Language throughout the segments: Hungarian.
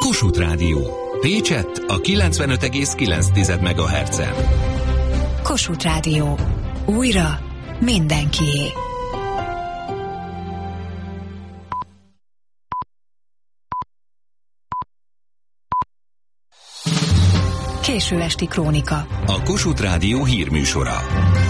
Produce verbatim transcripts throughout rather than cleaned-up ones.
Kossuth Rádió. Pécsett a kilencvenöt egész kilenc megahertzen. Kossuth Rádió. Újra mindenkié. Késő esti krónika. A Kossuth Rádió hírműsora.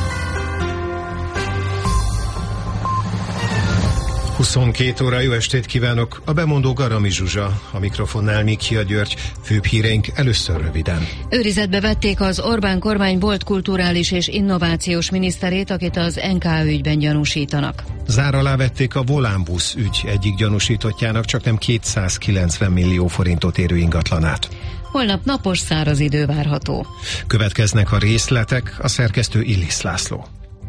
huszonkét óra, jó estét kívánok! A bemondó Garami Zsuzsa, a mikrofonnál Mikja György. Főbb híreink először röviden. Őrizetbe vették az Orbán kormány volt kulturális és innovációs miniszterét, akit az en ká ügyben gyanúsítanak. Zár alá vették a Volánbusz ügy egyik gyanúsítottjának csaknem kétszázkilencven millió forintot érő ingatlanát. Holnap napos, száraz idő várható. Következnek a részletek, a szerkesztő Illis László.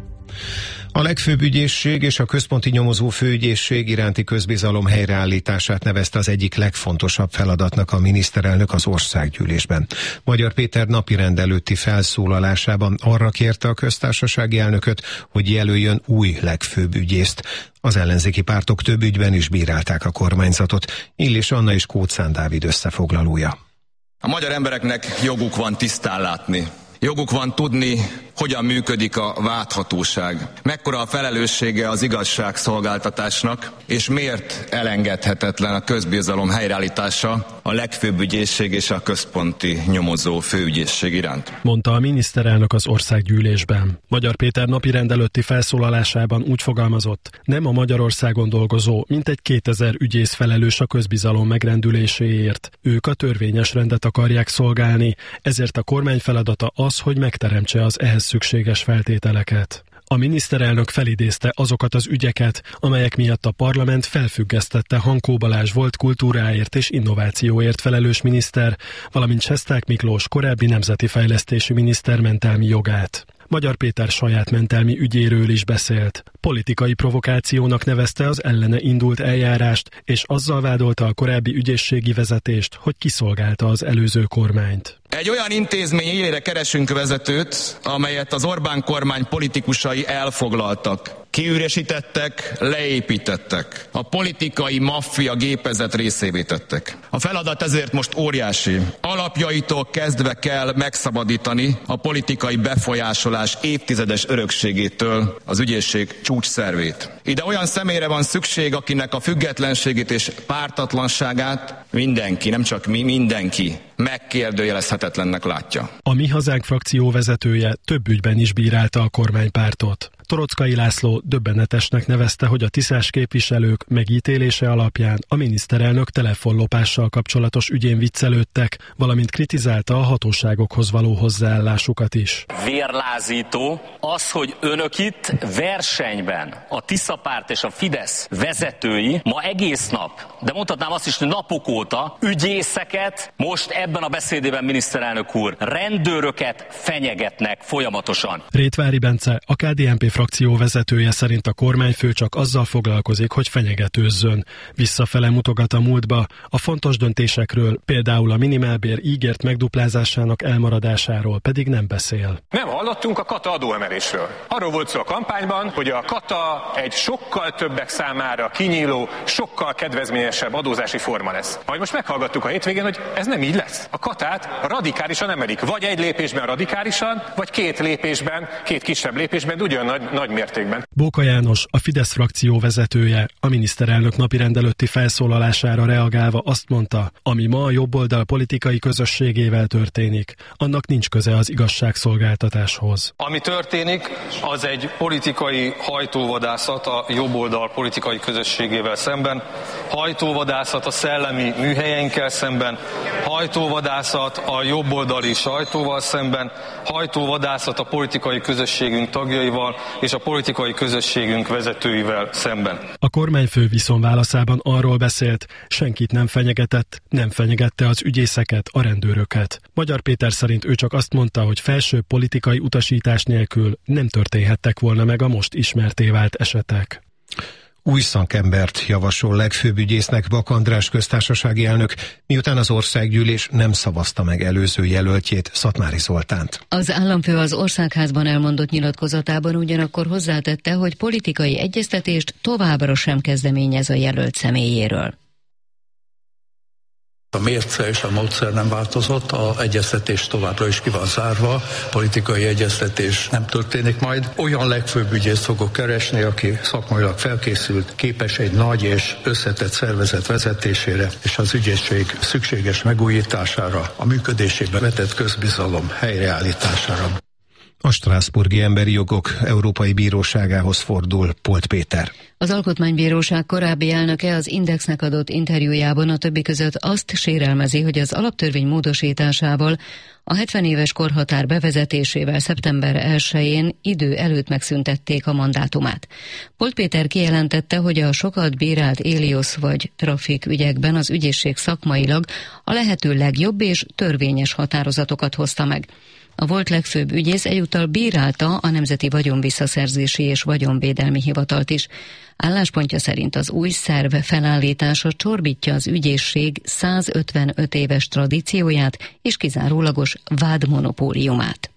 A legfőbb ügyészség és a központi nyomozó főügyészség iránti közbizalom helyreállítását nevezte az egyik legfontosabb feladatnak a miniszterelnök az országgyűlésben. Magyar Péter napirend előtti felszólalásában arra kérte a köztársasági elnököt, hogy jelöljön új legfőbb ügyészt. Az ellenzéki pártok több ügyben is bírálták a kormányzatot. Illis Anna és Kóczán Dávid összefoglalója. A magyar embereknek joguk van tisztán látni. Joguk van tudni, hogyan működik a vádhatóság, mekkora a felelőssége az igazságszolgáltatásnak, és miért elengedhetetlen a közbizalom helyreállítása a legfőbb ügyészség és a központi nyomozó főügyészség iránt. Mondta a miniszterelnök az országgyűlésben. Magyar Péter napirend előtti felszólalásában úgy fogalmazott, nem a Magyarországon dolgozó, mintegy kétezer ügyész felelős a közbizalom megrendüléséért. Ők a törvényes rendet akarják szolgálni, ezért a kormány feladata az, hogy megteremtse az ehhez szükséges feltételeket. A miniszterelnök felidézte azokat az ügyeket, amelyek miatt a parlament felfüggesztette Hankó Balázs volt kultúráért és innovációért felelős miniszter, valamint Sesták Miklós korábbi nemzeti fejlesztési miniszter mentelmi jogát. Magyar Péter saját mentelmi ügyéről is beszélt. Politikai provokációnak nevezte az ellene indult eljárást, és azzal vádolta a korábbi ügyészségi vezetést, hogy kiszolgálta az előző kormányt. Egy olyan intézmény élére keresünk vezetőt, amelyet az Orbán kormány politikusai elfoglaltak, kiüresítettek, leépítettek, a politikai maffia gépezet részévé tettek. A feladat ezért most óriási. Alapjaitól kezdve kell megszabadítani a politikai befolyásolás évtizedes örökségétől az ügyészség csúcsszervét. Ide olyan személyre van szükség, akinek a függetlenségét és pártatlanságát mindenki, nem csak mi, mindenki megkérdőjelezhetetlennek látja. A Mi Hazánk frakció vezetője több ügyben is bírálta a kormánypártot. Toroczkai László döbbenetesnek nevezte, hogy a tiszás képviselők megítélése alapján a miniszterelnök telefonlopással kapcsolatos ügyén viccelődtek, valamint kritizálta a hatóságokhoz való hozzáállásukat is. Vérlázító az, hogy önök itt versenyben a Tisza párt és a Fidesz vezetői ma egész nap, de mondhatnám azt is, hogy napok óta ügyészeket, most ebben a beszédében miniszterelnök úr, rendőröket fenyegetnek folyamatosan. Rétvári Bence, a ká dé en pé frakció vezetője szerint a kormányfő csak azzal foglalkozik, hogy fenyegetőzzön. Visszafele mutogat a múltba, a fontos döntésekről, például a minimálbér ígért megduplázásának elmaradásáról pedig nem beszél. Nem hallottunk a kata adóemelésről. Arról volt szó a kampányban, hogy a kata egy sokkal többek számára kinyíló, sokkal kedvezményesebb adózási forma lesz. Majd most meghallgattuk a hétvégén, hogy ez nem így lesz. A katát radikálisan emelik. Vagy egy lépésben radikálisan, vagy két lépésben, két kisebb lépésben, ugyan nagy, nagy mértékben. Bóka János, a Fidesz frakció vezetője, a miniszterelnök napirend előtti felszólalására reagálva azt mondta, ami ma a jobboldal politikai közösségével történik, annak nincs köze az igazságszolgáltatáshoz. Ami történik, az egy politikai hajtóvadászat a jobboldal politikai közösségével szemben, hajtóvadászat a szellemi műhelyeinkkel szemben, hajtóvadászat a jobboldali sajtóval szemben, hajtóvadászat a politikai közösségünk tagjaival és a politikai közösségünk vezetőivel szemben. A kormányfő viszont válaszában arról beszélt, senkit nem fenyegetett, nem fenyegette az ügyészeket, a rendőröket. Magyar Péter szerint ő csak azt mondta, hogy felső politikai utasítás nélkül nem történhettek volna meg a most ismertté vált esetek. Új szakembert javasol legfőbb ügyésznek Bak András köztársasági elnök, miután az országgyűlés nem szavazta meg előző jelöltjét, Szatmári Zoltánt. Az államfő az Országházban elmondott nyilatkozatában ugyanakkor hozzátette, hogy politikai egyeztetést továbbra sem kezdeményez a jelölt személyéről. A mérce és a módszer nem változott, a egyeztetés továbbra is ki van zárva, politikai egyeztetés nem történik majd. Olyan legfőbb ügyészt fogok keresni, aki szakmailag felkészült, képes egy nagy és összetett szervezet vezetésére, és az ügyészség szükséges megújítására, a működésébe vetett közbizalom helyreállítására. A Strasbourgi Emberi Jogok Európai Bíróságához fordul Polt Péter. Az Alkotmánybíróság korábbi elnöke az Indexnek adott interjújában a többi között azt sérelmezi, hogy az alaptörvény módosításával, a hetven éves korhatár bevezetésével szeptember elsején idő előtt megszüntették a mandátumát. Polt Péter kijelentette, hogy a sokat bírált Éliosz vagy trafik ügyekben az ügyészség szakmailag a lehető legjobb és törvényes határozatokat hozta meg. A volt legfőbb ügyész egyúttal bírálta a Nemzeti Vagyonvisszaszerzési és Vagyonvédelmi Hivatalt is. Álláspontja szerint az új szerv felállítása csorbítja az ügyészség százötvenöt éves tradícióját és kizárólagos vádmonopóliumát.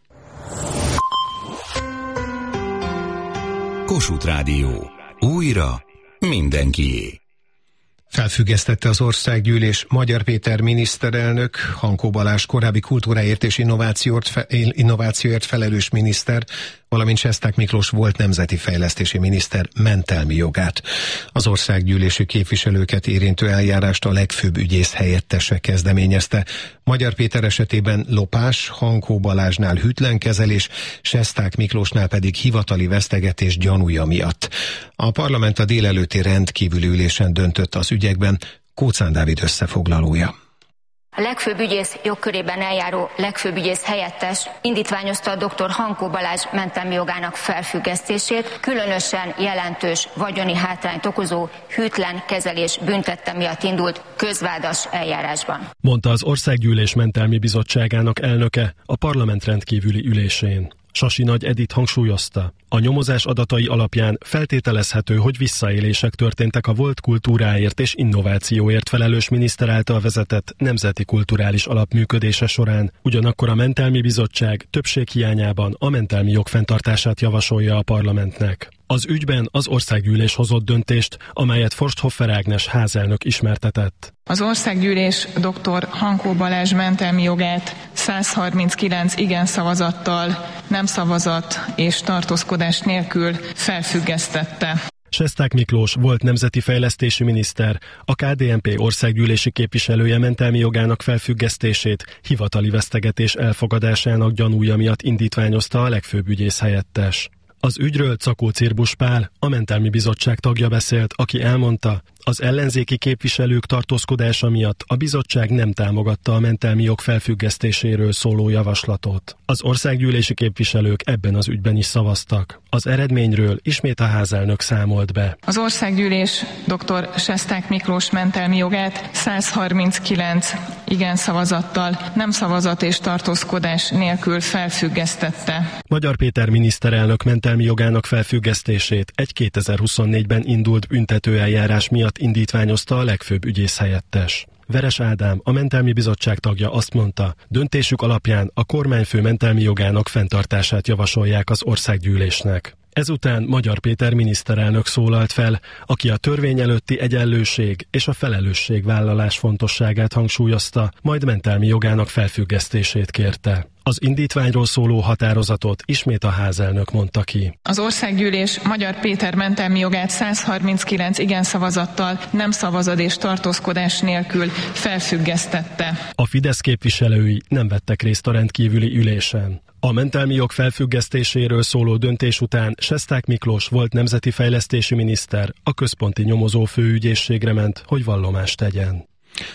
Kossuth Rádió. Újra mindenkié. Felfüggesztette az Országgyűlés Magyar Péter miniszterelnök, Hankó Balázs korábbi kultúráért és innovációért, fe, innovációért felelős miniszter, valamint Sesták Miklós volt nemzeti fejlesztési miniszter mentelmi jogát. Az országgyűlési képviselőket érintő eljárást a legfőbb ügyész helyettese kezdeményezte. Magyar Péter esetében lopás, Hankó Balázsnál hűtlen kezelés, Sesták Miklósnál pedig hivatali vesztegetés gyanúja miatt. A parlament a délelőtti rendkívüli ülésen döntött az ügyekben. Kóczán Dávid összefoglalója. A legfőbb ügyész jogkörében eljáró legfőbb ügyész helyettes indítványozta a dr. Hankó Balázs mentelmi jogának felfüggesztését, különösen jelentős vagyoni hátrányt okozó hűtlen kezelés büntette miatt indult közvádas eljárásban. Mondta az Országgyűlés Mentelmi Bizottságának elnöke a parlament rendkívüli ülésén. Sasi Nagy Edit hangsúlyozta, a nyomozás adatai alapján feltételezhető, hogy visszaélések történtek a volt kultúráért és innovációért felelős miniszter által vezetett Nemzeti Kulturális Alap működése során. Ugyanakkor a Mentelmi Bizottság többség hiányában a mentelmi jog fenntartását javasolja a parlamentnek. Az ügyben az Országgyűlés hozott döntést, amelyet Forsthoffer Ágnes házelnök ismertetett. Az Országgyűlés dr. Hankó Balázs mentelmi jogát száz harminckilenc igen szavazattal, nem szavazat és tartózkodás nélkül felfüggesztette. Sesták Miklós volt nemzeti fejlesztési miniszter, a ká dé en pé országgyűlési képviselője mentelmi jogának felfüggesztését hivatali vesztegetés elfogadásának gyanúja miatt indítványozta a legfőbb ügyész helyettes. Az ügyről Czakó Cirbus Pál, a Mentelmi Bizottság tagja beszélt, aki elmondta, az ellenzéki képviselők tartózkodása miatt a bizottság nem támogatta a mentelmi jog felfüggesztéséről szóló javaslatot. Az országgyűlési képviselők ebben az ügyben is szavaztak. Az eredményről ismét a házelnök számolt be. Az Országgyűlés dr. Sesták Miklós mentelmi jogát száz harminckilenc igen szavazattal, nem szavazat és tartózkodás nélkül felfüggesztette. Magyar Péter miniszterelnök mentelmi jogának felfüggesztését egy kétezer-huszonnégyben indult büntetőeljárás miatt indítványozta a legfőbb ügyész helyettes. Veres Ádám, a Mentelmi Bizottság tagja azt mondta, döntésük alapján a kormányfő mentelmi jogának fenntartását javasolják az országgyűlésnek. Ezután Magyar Péter miniszterelnök szólalt fel, aki a törvény előtti egyenlőség és a felelősségvállalás fontosságát hangsúlyozta, majd mentelmi jogának felfüggesztését kérte. Az indítványról szóló határozatot ismét a házelnök mondta ki. Az Országgyűlés Magyar Péter mentelmi jogát száz harminckilenc igen szavazattal, nem szavazat és tartózkodás nélkül felfüggesztette. A Fidesz képviselői nem vettek részt a rendkívüli ülésen. A mentelmi jog felfüggesztéséről szóló döntés után Sesták Miklós volt nemzeti fejlesztési miniszter a központi nyomozó főügyészségre ment, hogy vallomást tegyen.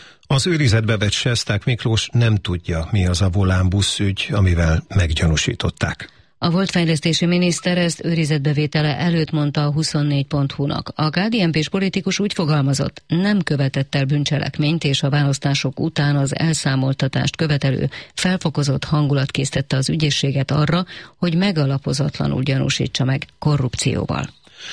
Az őrizetbe vett Sesták Miklós nem tudja, mi az a volánbusz ügy, amivel meggyanúsították. A volt fejlesztési miniszter ezt őrizetbevétele előtt mondta a huszonnégy pont hu-nak. A ká dé en pés politikus úgy fogalmazott, nem követett el bűncselekményt, és a választások után az elszámoltatást követelő felfokozott hangulat késztette az ügyészséget arra, hogy megalapozatlanul gyanúsítsa meg korrupcióval.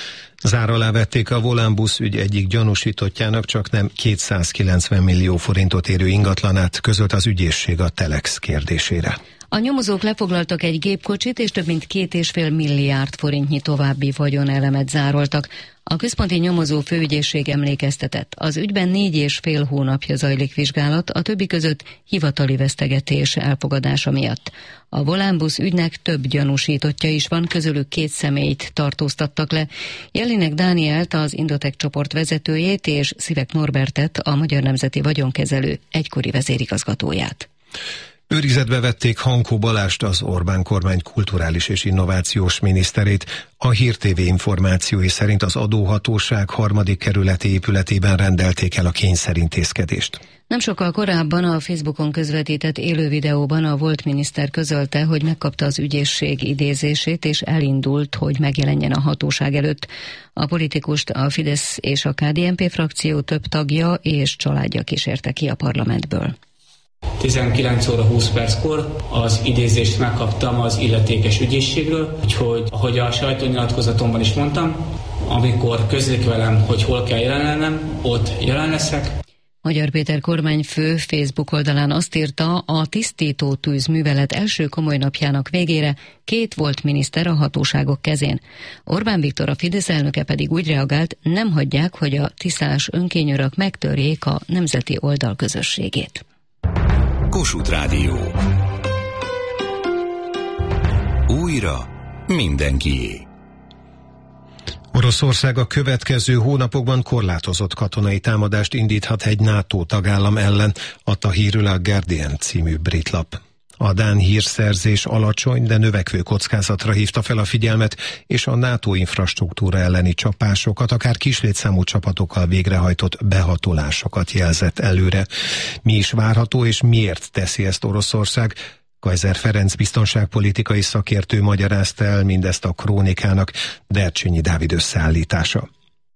Zár alá vették a volánbusz ügy egyik gyanúsítottjának csak nem kétszázkilencven millió forintot érő ingatlanát, közölt az ügyészség a Telex kérdésére. A nyomozók lefoglaltak egy gépkocsit, és több mint két és fél milliárd forintnyi további vagyonelemet zároltak. A központi nyomozó főügyészség emlékeztetett. Az ügyben négy és fél hónapja zajlik vizsgálat, a többi között hivatali vesztegetés elfogadása miatt. A Volánbusz ügynek több gyanúsítottja is van, közülük két személyt tartóztattak le. Jelinek Dánielt, az Indotek csoport vezetőjét, és Szivek Norbertet, a Magyar Nemzeti Vagyonkezelő egykori vezérigazgatóját. Őrizetbe vették Hankó Balást, az Orbán kormány kulturális és innovációs miniszterét. A Hír té vé információi szerint az adóhatóság harmadik kerületi épületében rendelték el a kényszerintézkedést. Nem sokkal korábban a Facebookon közvetített élő videóban a volt miniszter közölte, hogy megkapta az ügyészség idézését, és elindult, hogy megjelenjen a hatóság előtt. A politikust a Fidesz és a ká dé en pé frakció több tagja és családja kísérte ki a parlamentből. tizenkilenc óra húsz perckor az idézést megkaptam az illetékes ügyészségről, úgyhogy, ahogy a sajtónyilatkozatomban is mondtam, amikor közlik velem, hogy hol kell jelen lennem, ott jelen leszek. Magyar Péter kormányfő Facebook oldalán azt írta, a tisztító tűz művelet első komoly napjának végére két volt miniszter a hatóságok kezén. Orbán Viktor, a Fidesz elnöke pedig úgy reagált, nem hagyják, hogy a tiszás önkényörök megtörjék a nemzeti oldal közösségét. Kossuth Rádió. Újra mindenkié. Oroszország a következő hónapokban korlátozott katonai támadást indíthat egy NATO tagállam ellen, adta hírül a Guardian című brit lap. A dán hírszerzés alacsony, de növekvő kockázatra hívta fel a figyelmet, és a NATO infrastruktúra elleni csapásokat, akár kislétszámú csapatokkal végrehajtott behatolásokat jelzett előre. Mi is várható, és miért teszi ezt Oroszország? Kaiser Ferenc biztonságpolitikai szakértő magyarázta el mindezt a Krónikának, Dercsényi Dávid összeállítása.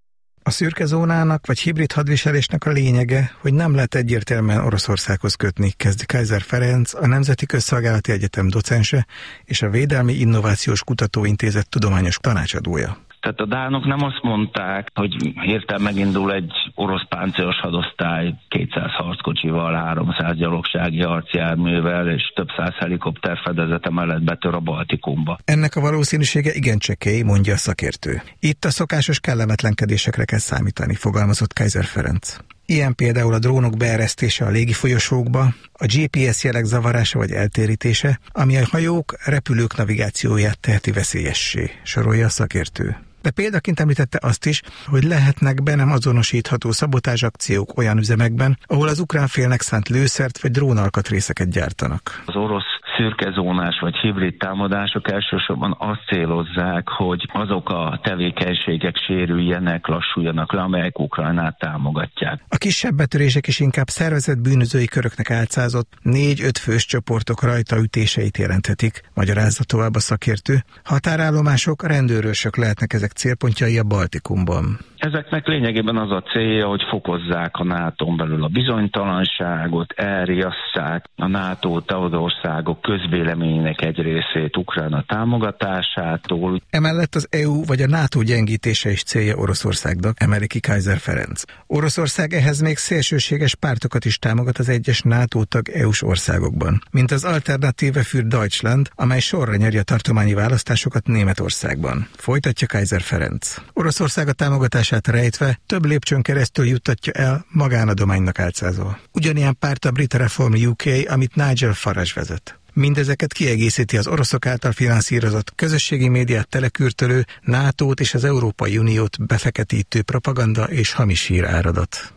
A szürke zónának vagy hibrid hadviselésnek a lényege, hogy nem lehet egyértelműen Oroszországhoz kötni, kezdi Kaiser Ferenc, a Nemzeti Közszolgálati Egyetem docense és a Védelmi Innovációs Kutatóintézet tudományos tanácsadója. Tehát a dánok nem azt mondták, hogy hirtelen megindul egy orosz páncélos hadosztály kétszáz harckocsival, háromszáz gyalogsági harcjárművel és több száz helikopter fedezete mellett betör a Baltikumba. Ennek a valószínűsége igen csekély, mondja a szakértő. Itt a szokásos kellemetlenkedésekre kell számítani, fogalmazott Kaiser Ferenc. Ilyen például a drónok beeresztése a légifolyosókba, a gé pé es jelek zavarása vagy eltérítése, ami a hajók, repülők navigációját teheti veszélyessé, sorolja a szakértő. De példaként említette azt is, hogy lehetnek be nem azonosítható szabotázsakciók olyan üzemekben, ahol az ukrán félnek szánt lőszert vagy drónalkatrészeket gyártanak. Az orosz szürkezónás vagy hibrid támadások elsősorban azt célozzák, hogy azok a tevékenységek sérüljenek, lassuljanak le, amelyek Ukrajnát támogatják. A kisebb betörések is inkább szervezett bűnözői köröknek álcázott négy-öt fős csoportok rajtaütéseit jelenthetik, magyarázza tovább a szakértő. Határállomások, rendőrösök lehetnek ezek célpontjai a Baltikumban. Ezeknek lényegében az a célja, hogy fokozzák a nátón belül a bizonytalanságot, elriasszák a NATO tagországok közvéleményének egy részét Ukrajna támogatásától. Emellett az é u vagy a NATO gyengítése is célja Oroszországnak, emeli ki Kaiser Ferenc. Oroszország ehhez még szélsőséges pártokat is támogat az egyes NATO tag é u-s országokban, mint az Alternative für Deutschland, amely sorra nyeri a tartományi választásokat Németországban. Folytatja Kaiser Ferenc. Oroszország a támogatását rejtve több lépcsőn keresztül juttatja el magánadománynak álcázva. Ugyanilyen párt a Brit Reform u ká, amit Nigel Farage vezet. Mindezeket kiegészíti az oroszok által finanszírozott közösségi médiát telekürtölő, nátót és az Európai Uniót befeketítő propaganda és hamis híráradat.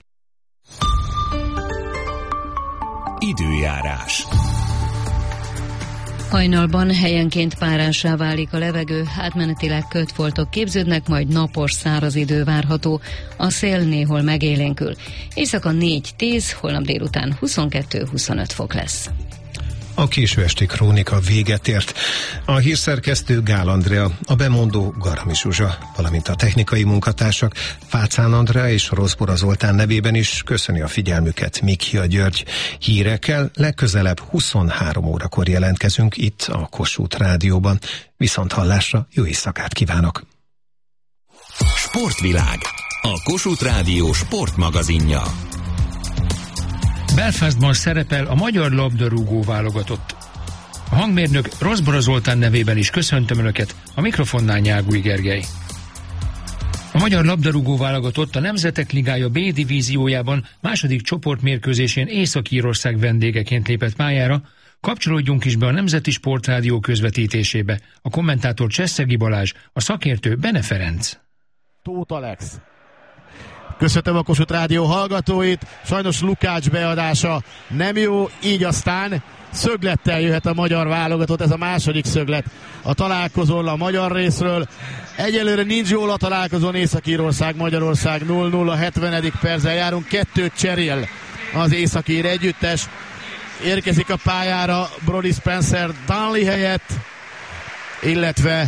Időjárás. Hajnalban helyenként párássá válik a levegő, átmenetileg kötfoltok képződnek, majd napos száraz idő várható, a szél néhol megélénkül. Éjszaka négy-tíz, holnap délután huszonkettő-huszonöt fok lesz. A késő esti Krónika véget ért. A hírszerkesztő Gál Andrea, a bemondó Garami Zsuzsa, valamint a technikai munkatársak Fácán Andrea és Roszbora Zoltán nevében is köszöni a figyelmüket Mikhia György. Hírekkel legközelebb huszonhárom órakor jelentkezünk itt a Kossuth Rádióban. Viszont hallásra, jó éjszakát kívánok! Sportvilág, a Kossuth Rádió sportmagazinja. Belfastban szerepel a magyar labdarúgó válogatott. A hangmérnök Rozbora Zoltán nevében is köszöntöm Önöket, a mikrofonnál Nyágúj Gergely. A magyar labdarúgó válogatott a Nemzetek Ligája B divíziójában második csoportmérkőzésén Észak-Írország vendégeként lépett pályára. Kapcsolódjunk is be a Nemzeti Sportrádió közvetítésébe. A kommentátor Cseszegi Balázs, a szakértő Bene Ferenc. Tóth Alex. Köszöntöm a Kossuth Rádió hallgatóit. Sajnos Lukács beadása nem jó, így aztán szöglettel jöhet a magyar válogatott, ez a második szöglet a találkozón a magyar részről. Egyelőre nincs jól a találkozón, Észak-Írország, Magyarország nulla nulla, hetvenedik percen járunk, kettőt cserél az északír együttes. Érkezik a pályára Brody Spencer Darnley helyett, illetve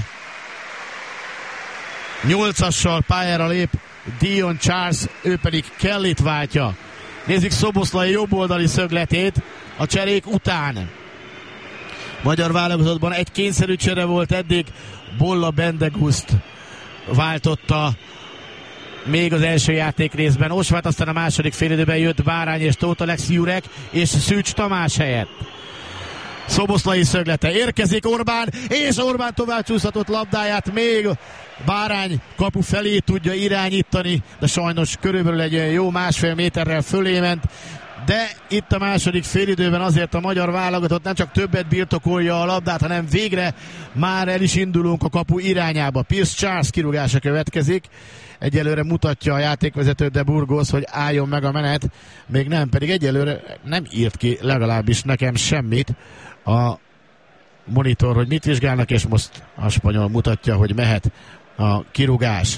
nyolcassal pályára lép Dion Charles, ő pedig Kellyt váltja. Nézzük Szoboszlai jobboldali szögletét a cserék után. Magyar válogatottban egy kényszerű csere volt eddig, Bolla Bendeguszt váltotta még az első játék részben. Osvát, aztán a második félidőben jött Bárány és Tóth Alex, Jurek és Szűcs Tamás helyett. Szoboszlai szöglete, érkezik Orbán, és Orbán tovább csúszhatott labdáját, még Bárány kapu felé tudja irányítani, de sajnos körülbelül egy olyan jó másfél méterrel fölé ment. De itt a második félidőben azért a magyar válogatott nem csak többet birtokolja a labdát, hanem végre már el is indulunk a kapu irányába. Pierce Charles kirúgása következik. Egyelőre mutatja a játékvezető de Burgos, hogy álljon meg a menet. Még nem, pedig egyelőre nem írt ki legalábbis nekem semmit a monitor, hogy mit vizsgálnak, és most a spanyol mutatja, hogy mehet a kirúgás.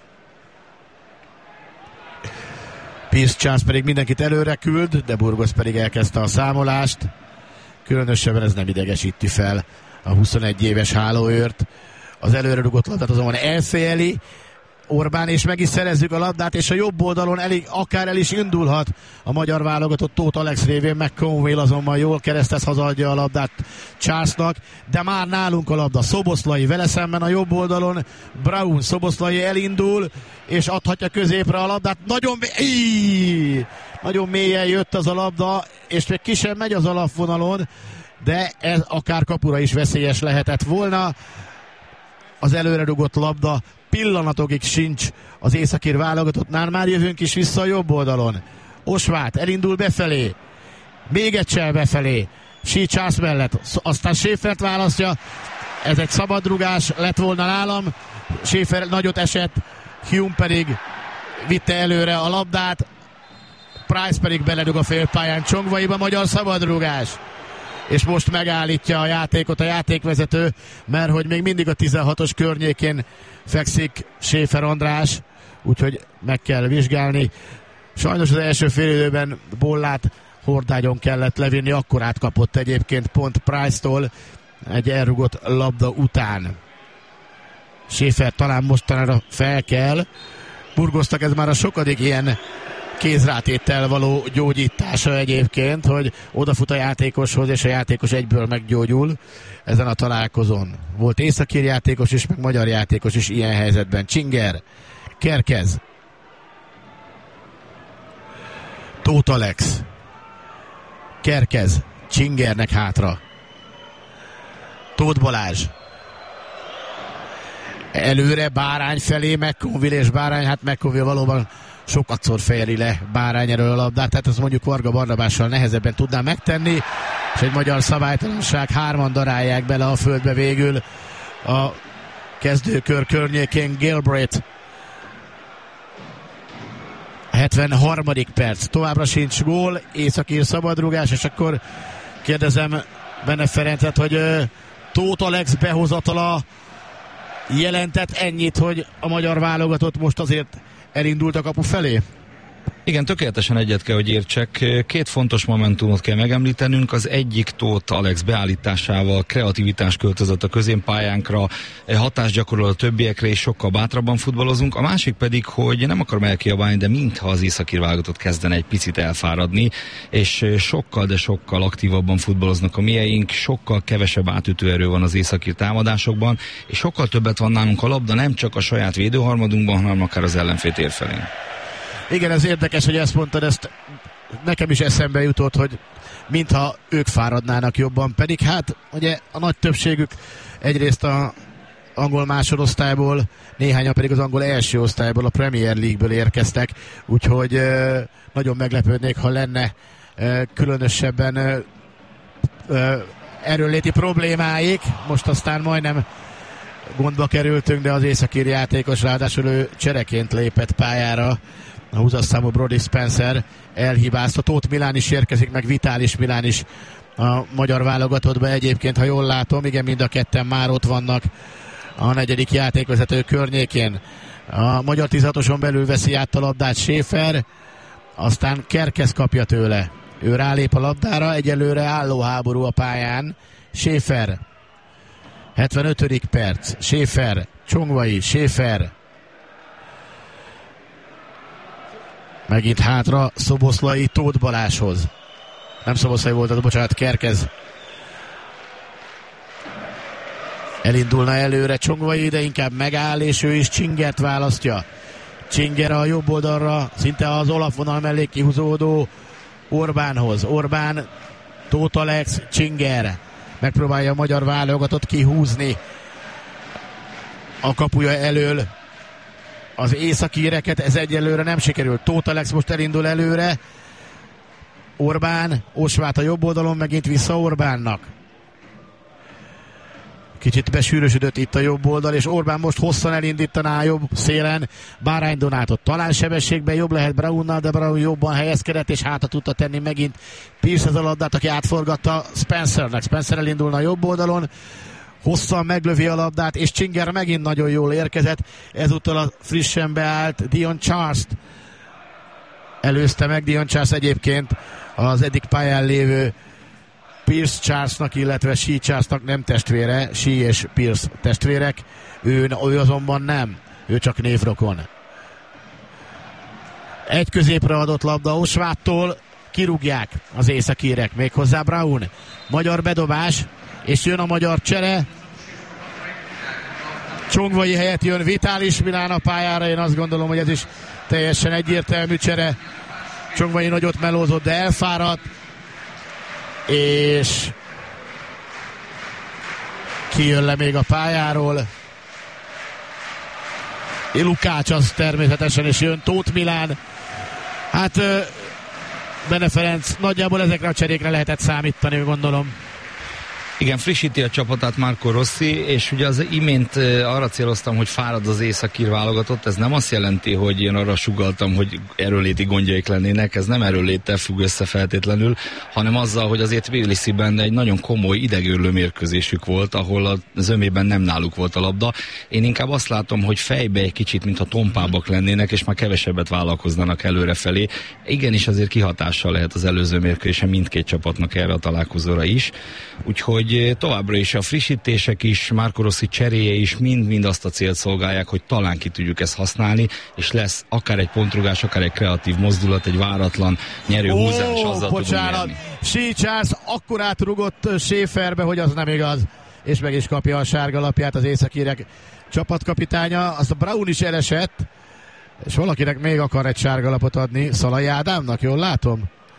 Pierce Charles pedig mindenkit előre küld, de Burgos pedig elkezdte a számolást. Különösebben ez nem idegesíti fel a huszonegy éves hálóőrt. Az előre rugott labdát azonban elféli Orbán, és meg is szerezzük a labdát, és a jobb oldalon elég, akár el is indulhat a magyar válogatott Tóth Alex révén, meg Conwell azonban jól keresztez, hazaadja a labdát Charlesnak, de már nálunk a labda. Szoboszlai vele szemben a jobb oldalon, Braun, Szoboszlai elindul, és adhatja középre a labdát. Nagyon, íj, nagyon mélyen jött az a labda, és még ki sem megy az alapvonalon, de ez akár kapura is veszélyes lehetett volna. Az előre rugott labda pillanatokig sincs az északír válogatottnál, már jövünk is vissza a jobb oldalon. Osvát elindul befelé, még egy csel befelé, Sí Charles mellett, aztán Schäfert választja, ez egy szabadrugás lett volna nálam, Schäfer nagyot esett, Hume pedig vitte előre a labdát, Price pedig beledug a félpályán csongvaiba, magyar szabadrugás. És most megállítja a játékot a játékvezető, mert hogy még mindig a tizenhatos környékén fekszik Schäfer András, úgyhogy meg kell vizsgálni. Sajnos az első félidőben Bollát hordágyon kellett levinni, akkor átkapott egyébként pont Price-tól egy elrugott labda után. Schäfer talán mostanára fel kell. Burgosnak ez már a sokadik ilyen kézrátéttel való gyógyítása egyébként, hogy odafut a játékoshoz, és a játékos egyből meggyógyul ezen a találkozón. Volt északír játékos is, meg magyar játékos is ilyen helyzetben. Csinger, Kerkez, Tóth Alex, Kerkez, Csingernek hátra, Tóth Balázs, előre Bárány felé, McConville és Bárány, hát McConville valóban sokatszor fejeli le Bárány erről a labdát, tehát azt mondjuk Varga Barnabással nehezebben tudná megtenni, és egy magyar szabálytalanság, hárman darálják bele a földbe végül a kezdőkör környékén. Gilbreth, hetvenharmadik perc, továbbra sincs gól, északír szabadrugás, és akkor kérdezem Bene Ferencet, hogy uh, Tóth Alex behozatala jelentett ennyit, hogy a magyar válogatott most azért elindult a kapu felé? Igen, tökéletesen egyet kell, hogy értsek. Két fontos momentumot kell megemlítenünk. Az egyik Tóth Alex beállításával kreativitás költözött a középpályánkra, hatást gyakorol a többiekre, és sokkal bátrabban futballozunk. A másik pedig, hogy nem akarom elkiabálni, de mintha az északír válogatott kezdene egy picit elfáradni, és sokkal, de sokkal aktívabban futballoznak a mieink, sokkal kevesebb átütő erő van az északír támadásokban, és sokkal többet van nálunk a labda, nem csak a saját védőharmadunkban, hanem akár az ellenfél tér felén. Igen, ez érdekes, hogy ezt mondtad, ezt nekem is eszembe jutott, hogy mintha ők fáradnának jobban, pedig hát ugye a nagy többségük egyrészt a angol másodosztályból, néhányan pedig az angol első osztályból, a Premier League-ből érkeztek, úgyhogy eh, nagyon meglepődnék, ha lenne eh, különösebben eh, eh, erőnléti problémáik. Most aztán majdnem gondba kerültünk, de az északír játékos ráadásul ő csereként lépett pályára. A húszas számú Brody Spencer elhibázta. Tóth Milán is érkezik, meg Vitális Milán is a magyar válogatottba egyébként, ha jól látom. Igen, mind a ketten már ott vannak a negyedik játékvezető környékén. A magyar tízhatoson belül veszi át a labdát Schäfer, aztán Kerkez kapja tőle. Ő rálép a labdára, egyelőre álló háború a pályán. Schäfer, hetvenötödik perc, Schäfer, Csongvai, Schäfer. Megint hátra Szoboszlai Tóth Balázshoz. Nem Szoboszlai volt, az bocsánat, Kerkez. Elindulna előre Csongvai, de inkább megáll, és ő is Csingert választja. Csinger a jobb oldalra, szinte az olafvonal mellé kihúzódó Orbánhoz. Orbán, Tóth Alex, Csinger. Megpróbálja a magyar válogatott kihúzni a kapuja elől az északíreket, ez egyelőre nem sikerült. Tóth Alex most elindul előre. Orbán, Osvát a jobb oldalon, megint vissza Orbánnak. Kicsit besűrösödött itt a jobb oldal, és Orbán most hosszan elindítaná a jobb szélen Bárány Donátot. Talán sebességben jobb lehet Brownnal, de Brown jobban helyezkedett, és hátra tudta tenni megint Pierce az a labdát, aki átforgatta Spencernek. Spencer elindulna a jobb oldalon, hosszan meglövi a labdát, és Csinger megint nagyon jól érkezett. Ezúttal a frissen beállt Dion Charles-t előzte meg. Dion Charles egyébként az eddig pályán lévő Pierce Charlesnak, illetve Shea Charlesnak nem testvére, Shea és Pierce testvérek, ő, ő azonban nem, ő csak névrokon. Egy középre adott labda Osváttól, kirúgják az északírek, méghozzá Brown. Magyar bedobás, és jön a magyar csere. Csongvai helyett jön Vitális Milán a pályára, én azt gondolom, hogy ez is teljesen egyértelmű csere. Csongvai nagyot melózott, de elfáradt, és kijön le még a pályáról. Lukács az természetesen, és jön Tóth Milán. Hát Bene Ferenc, nagyjából ezekre a cserékre lehetett számítani, gondolom. Igen, frissíti a csapatát Marco Rossi, és ugye az imént arra céloztam, hogy fárad az északír válogatott, ez nem azt jelenti, hogy én arra sugalltam, hogy erőléti gondjaik lennének, ez nem erőléttel függ össze feltétlenül, hanem azzal, hogy azért Tbilisiben egy nagyon komoly idegőrlő mérkőzésük volt, ahol a zömében nem náluk volt a labda. Én inkább azt látom, hogy fejbe egy kicsit, mintha tompábbak lennének, és már kevesebbet vállalkoznának előrefelé. Igenis azért kihatással lehet az előző mérkőzésen mindkét csapatnak erre a találkozóra is, úgyhogy hogy továbbra is a frissítések is, Marco Rossi cseréje is mind-mind azt a célt szolgálják, hogy talán ki tudjuk ezt használni, és lesz akár egy pontrugás, akár egy kreatív mozdulat, egy váratlan nyerő oh, húzás, azzal bocsánat. tudunk nyerni. Shea Charles akkor átrugott Schäferbe, hogy az nem igaz, és meg is kapja a sárga lapját az északírek csapatkapitánya. Azt a Brown is elesett, és valakinek még akar egy sárga lapot adni, Szalai Ádámnak, jól látom?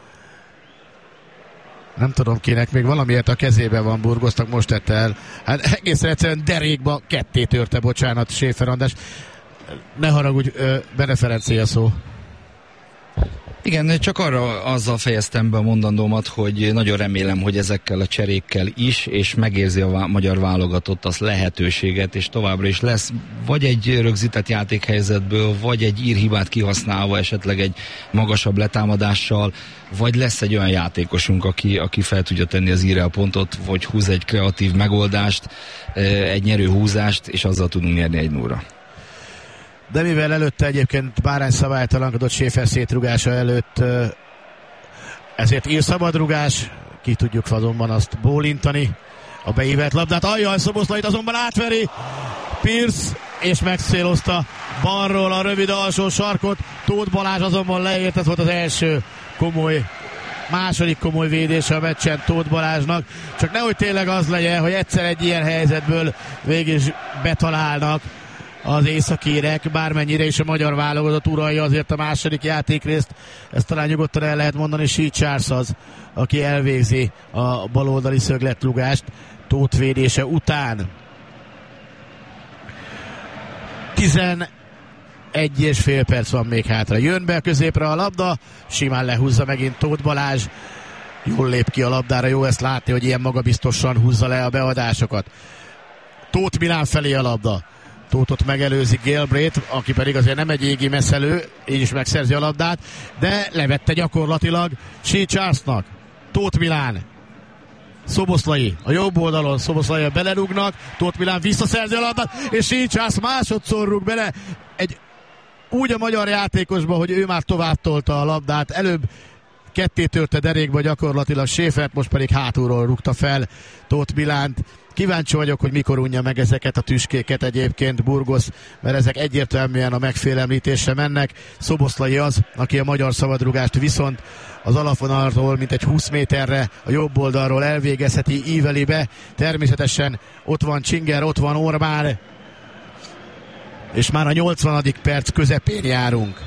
Nem tudom kinek, még valamiért a kezében van, burgoztak, most tette el. Hát egészen egyszerűen derékba ketté törte, bocsánat, Schäfer András. Ne haragudj, Bene Ferencé a szó. Igen, csak arra azzal fejeztem be a mondandómat, hogy nagyon remélem, hogy ezekkel a cserékkel is, és megérzi a vá- magyar válogatott az lehetőséget, és továbbra is lesz vagy egy rögzített játékhelyzetből, vagy egy írhibát kihasználva, esetleg egy magasabb letámadással, vagy lesz egy olyan játékosunk, aki, aki fel tudja tenni az írre a pontot, vagy húz egy kreatív megoldást, egy nyerő húzást, és azzal tudunk nyerni egy nullra. De mivel előtte egyébként Bárány szabálytalankodott Schäfer szétrugása előtt, ezért ír szabadrugás, ki tudjuk azonban azt bólintani a beívelt labdát. Ajjaj, Szoboszlait azonban átveri Pierce, és megszélozta balról a rövid alsó sarkot. Tóth Balázs azonban leért, ez volt az első komoly, második komoly védése a meccsen Tóth Balázsnak. Csak nehogy tényleg az legyen, hogy egyszer egy ilyen helyzetből végig betalálnak az északérek, bármennyire is a magyar válogatott uralja azért a második játékrészt, ezt talán nyugodtan el lehet mondani, Shea Charles az, aki elvégzi a baloldali szögletrúgást Tóth védése után. tizenegy és fél perc van még hátra. Jön be a középre a labda, simán lehúzza megint Tóth Balázs. Jól lép ki a labdára, jó ezt látni, hogy ilyen magabiztosan húzza le a beadásokat. Tóth Milán felé a labda. Tóthot megelőzi Galbraith, aki pedig azért nem egy égi messzelő, így is megszerzi a labdát, de levette gyakorlatilag Shea Charlesnak. Tóth Milán. Szoboszlai a jobb oldalon, Szoboszlai belerúgnak, Tóth Milán visszaszerzi a labdát, és Shea Charles másodszor rúg bele. Egy úgy a magyar játékosba, hogy ő már tovább tolta a labdát, előbb ketté törte derékba gyakorlatilag Schäfert, most pedig hátulról rúgta fel Tóth Milánt. Kíváncsi vagyok, hogy mikor unja meg ezeket a tüskéket egyébként Burgos, mert ezek egyértelműen a megfélemlítésre mennek. Szoboszlai az, aki a magyar szabadrúgást viszont az alapvonalról mintegy húsz méterre a jobb oldalról elvégezheti, íveli be. Természetesen ott van Csinger, ott van Orbán, és már a nyolcvanadik perc közepén járunk.